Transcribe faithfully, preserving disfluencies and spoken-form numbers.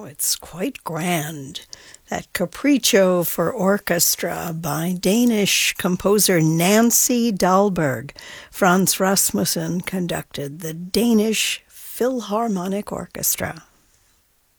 it's quite grand. That Capriccio for Orchestra by Danish composer Nancy Dahlberg. Frans Rasmussen conducted the Danish Philharmonic Orchestra.